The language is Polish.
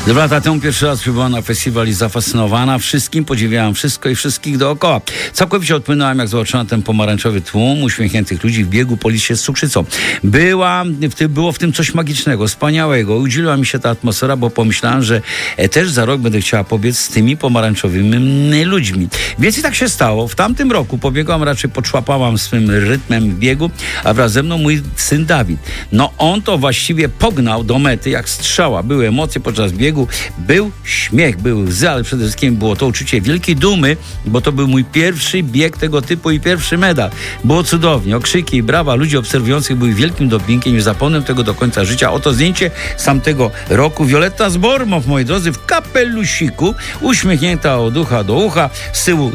2 lata temu pierwszy raz przybyłam na festiwal i zafascynowana wszystkim, podziwiałam wszystko i wszystkich dookoła. Całkowicie odpłynęłam, jak zobaczyłam ten pomarańczowy tłum uśmiechniętych ludzi w biegu po liście z cukrzycą. Było w tym coś magicznego, wspaniałego. Udzieliła mi się ta atmosfera, bo pomyślałam, że też za rok będę chciała pobiec z tymi pomarańczowymi ludźmi. Więc i tak się stało. W tamtym roku pobiegłam, raczej podszłapałam swym rytmem w biegu, a wraz ze mną mój syn Dawid. No on to właściwie pognał do mety jak strzała. Były emocje podczas biegu, był śmiech, były łzy, ale przede wszystkim było to uczucie wielkiej dumy, bo to był mój pierwszy bieg tego typu i pierwszy medal. Było cudownie. Okrzyki i brawa ludzi obserwujących były wielkim dopinkiem i zapomnę tego do końca życia. Oto zdjęcie z tamtego roku. Violetta z Bormow, moi drodzy, w kapelusiku, uśmiechnięta od ucha do ucha, z tyłu